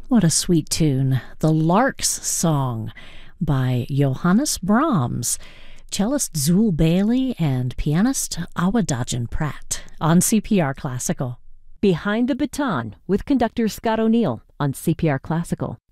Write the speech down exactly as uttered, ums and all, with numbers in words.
What a sweet tune. The Lark's Song by Johannes Brahms, cellist Zool Bailey, and pianist Awadagin Pratt on C P R Classical. Behind the Baton with conductor Scott O'Neill on C P R Classical.